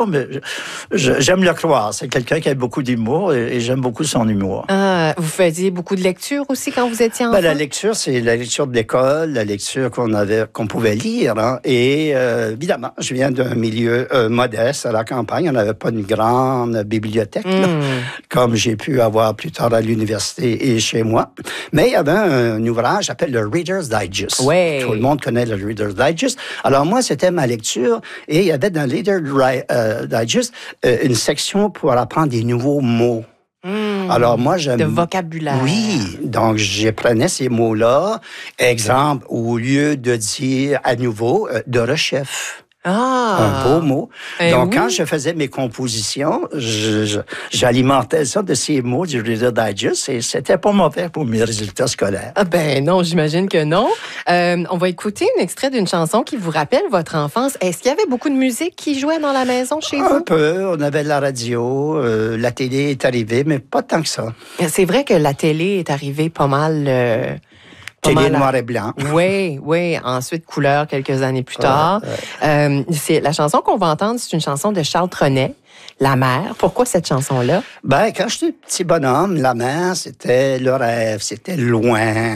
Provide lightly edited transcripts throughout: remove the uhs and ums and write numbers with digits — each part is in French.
pas, mais j'aime le croire. C'est quelqu'un qui a beaucoup d'humour et j'aime beaucoup son humour. Ah, vous faisiez beaucoup de lecture aussi quand vous étiez enfant? La lecture, c'est la lecture de l'école, la lecture qu'on pouvait lire. Hein, et évidemment, je viens d'un milieu modeste à la campagne. On n'avait pas une grande bibliothèque, là, comme j'ai pu avoir plus tard à l'université et chez moi. Mais il y avait un ouvrage qui s'appelle le Reader's Digest. Ouais. Tout le monde connaît le Reader's Digest. Alors moi, c'était ma lecture et il y avait dans le Reader's Digest une section pour apprendre des nouveaux mots. Alors moi, j'aime... De vocabulaire. Oui, donc j'apprenais ces mots-là. Exemple, au lieu de dire à nouveau « de rechef ». Un beau mot. Donc, quand je faisais mes compositions, j'alimentais ça de ces mots du Reader's Digest et c'était pas mauvais pour mes résultats scolaires. Ah ben non, j'imagine que non. On va écouter un extrait d'une chanson qui vous rappelle votre enfance. Est-ce qu'il y avait beaucoup de musique qui jouait dans la maison chez vous? Un peu. On avait la radio, la télé est arrivée, mais pas tant que ça. C'est vrai que la télé est arrivée pas mal... Télé noir et blanc. Oui, oui. Ensuite, couleur quelques années plus tard. C'est la chanson qu'on va entendre, c'est une chanson de Charles Trenet, La mer. Pourquoi cette chanson-là? Quand j'étais petit bonhomme, la mer, c'était le rêve, c'était loin,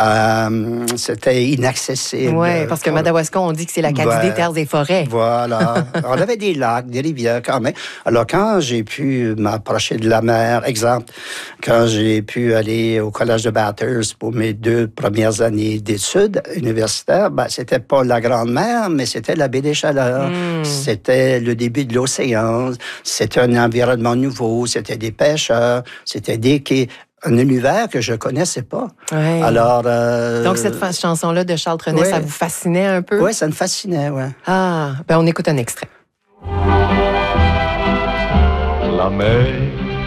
c'était inaccessible. Oui, parce que Madawaska, on dit que c'est l'Acadie des terres et forêts. Voilà. On avait des lacs, des rivières quand même. Alors, quand j'ai pu m'approcher de la mer, exemple, quand j'ai pu aller au Collège de Bathurst pour mes 2 premières années d'études universitaires, c'était pas la Grande Mer, mais c'était la baie des Chaleurs. C'était le début de l'océan. C'était un environnement nouveau. C'était des pêcheurs. C'était des quais. Un univers que je connaissais pas. Ouais. Alors... Donc, cette chanson-là de Charles Trenet, ça vous fascinait un peu? Oui, ça me fascinait, oui. Ah, on écoute un extrait. La mer